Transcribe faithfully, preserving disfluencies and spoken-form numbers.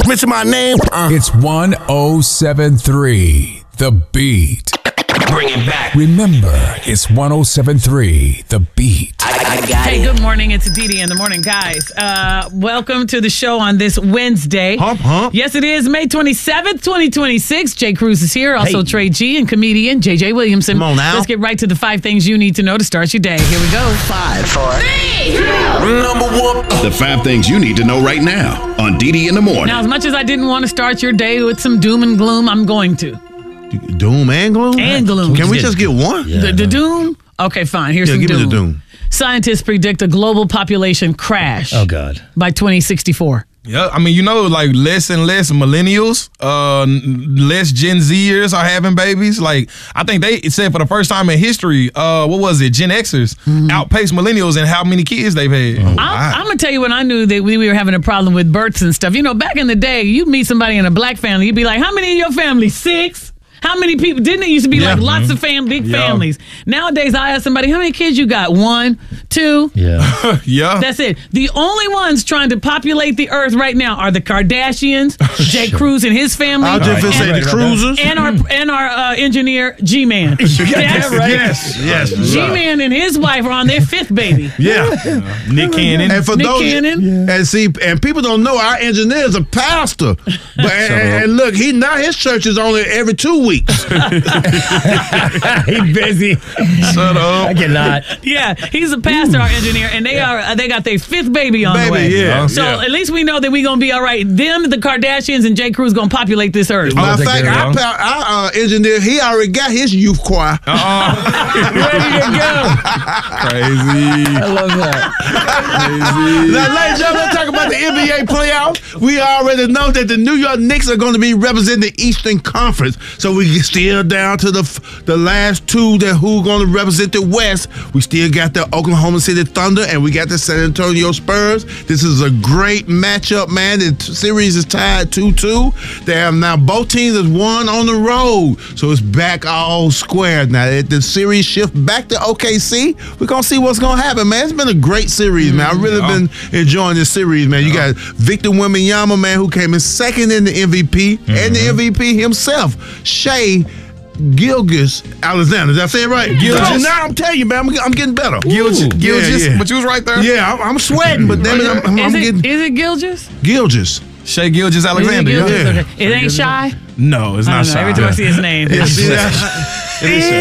Mention my name. Uh. It's one oh seven point three, The Beat. Bring it back. Remember, it's one oh seven point three, The Beat. I, I got Hey, it. good morning. It's Didi in the morning, guys. Uh, welcome to the show on this Wednesday. Hump, hump. Yes, it is May twenty-seventh, twenty twenty-six. Jay Cruz is here. Also, Hey. Trey G and comedian J J Williamson. Come on now. Let's get right to the five things you need to know to start your day. Here we go. Five, four, Number one. The five things you need to know right now on Didi in the Morning. Now, as much as I didn't want to start your day with some doom and gloom, I'm going to. Doom and gloom? And gloom. Can we just get one? The, the doom? Okay, fine. Here's Yeah, some give me doom. the doom. Scientists predict a global population crash Oh, God. by twenty sixty-four. Yeah, I mean, you know, like less and less millennials, uh, n- less Gen Zers are having babies. Like, I think they said for the first time in history, uh, what was it? Gen Xers Mm-hmm. outpaced millennials in how many kids they've had. I'm, I'm gonna tell you when I knew that we, we were having a problem with births and stuff. You know, back in the day, you'd meet somebody in a black family, you'd be like, "How many in your family? Six? How many people?" Didn't it used to be Yeah. like lots of fam, big Yeah. families? Nowadays, I ask somebody, "How many kids you got?" One, two. Yeah. Yeah. That's it. The only ones trying to populate the earth right now are the Kardashians, Jay Cruz and his family, I'll just Right. say Right, the right, cruisers. and our and our uh, engineer G-Man. That's right. Yes, yes. G-Man and his wife are on their fifth baby. Yeah. Nick Cannon. And for Nick those, Cannon. and see, and people don't know our engineer is a pastor. But and, and look, he now his church is only every two weeks. He's busy. Shut up. I cannot. Yeah, he's a pastor, our engineer, and they are uh, they got their fifth baby on Baby, the way. yeah. So Yeah. at least we know that we're gonna be all right. Them, the Kardashians, and Jay Cruz gonna populate this earth. Matter of take fact, care of our, him. pa- our uh, engineer, he already got his youth choir. Ready to go. Crazy. I love that. Now, ladies and gentlemen, let's talk about the N B A playoffs. We already know that the New York Knicks are going to be representing the Eastern Conference. So we still down to the f- the last two that who going to represent the West. We still got the Oklahoma City Thunder and we got the San Antonio Spurs. This is a great matchup, man. The t- series is tied two two. They have now both teams has won on the road. So it's back all square. Now, if the series shift back to O K C, we're going to see what's going to happen, man. It's been a great series, man. I've really Yeah. been enjoying this series, man. You got Victor Wembanyama, man, who came in second in the M V P, and the M V P himself, Shea Gilgeous Alexander. Did I say it right? Gilgeous. Now I'm telling you, man, I'm, I'm getting better. Gilgis, Yeah, Gilgis, yeah. but you was right there. Yeah, I'm, I'm sweating, but damn it, I'm, I'm, Is I'm it, getting is it Gilgis? Gilgeous. Shea Gilgis Is it Alexander. Gilgis? yeah. Okay. It ain't Shy? No, it's I not don't know. Shy. Every time I see his name. Yeah, see that? It is Shy.